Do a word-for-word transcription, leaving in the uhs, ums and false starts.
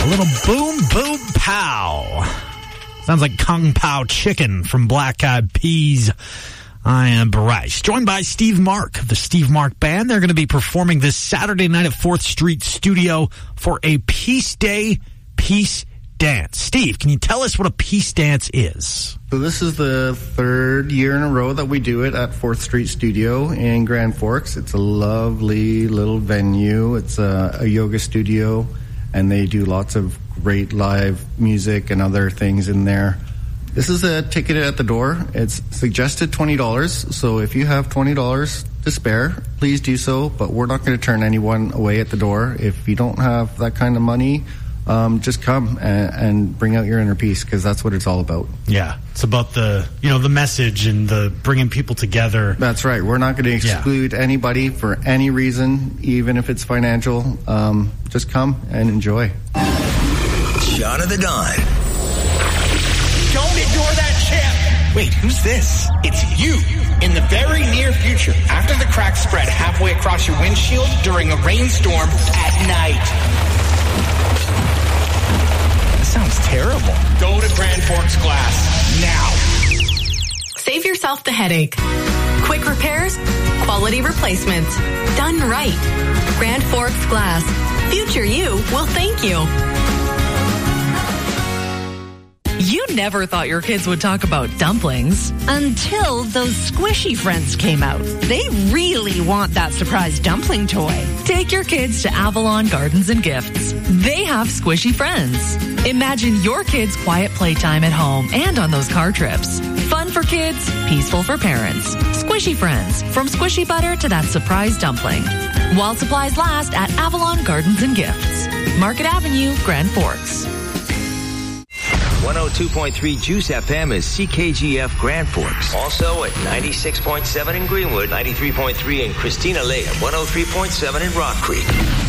A little boom, boom, pow. Sounds like Kung Pao Chicken from Black Eyed Peas. I am Bryce, joined by Steve Mark of the Steve Mark Band. They're going to be performing this Saturday night at fourth Street Studio for a Peace Day Peace Dance. Steve, can you tell us what a peace dance is? So this is the third year in a row that we do it at fourth Street Studio in Grand Forks. It's a lovely little venue. It's a, a yoga studio, and they do lots of great live music and other things in there. This is a ticket at the door. It's suggested twenty dollars, so if you have twenty dollars to spare, please do so, but we're not going to turn anyone away at the door. If you don't have that kind of money, um, just come and, and bring out your inner peace, because that's what it's all about. Yeah, it's about the, you know, the message and the bringing people together. That's right. We're not going to exclude yeah. anybody for any reason, even if it's financial. Um, just come and enjoy. Shot of the Dawn. Don't ignore that chip. Wait, who's this? It's you. In the very near future, after the cracks spread halfway across your windshield during a rainstorm at night. That sounds terrible. Go to Grand Forks Glass now. Save yourself the headache. Quick repairs, quality replacements. Done right. Grand Forks Glass. Future you will thank you. You never thought your kids would talk about dumplings until those squishy friends came out. They really want that surprise dumpling toy. Take your kids to Avalon Gardens and Gifts. They have squishy friends. Imagine your kids' quiet playtime at home and on those car trips. Fun for kids, peaceful for parents. Squishy friends, from squishy butter to that surprise dumpling. While supplies last at Avalon Gardens and Gifts. Market Avenue, Grand Forks. one oh two point three Juice F M is C K G F Grand Forks. Also at ninety-six point seven in Greenwood, ninety-three point three in Christina Lake, and one oh three point seven in Rock Creek.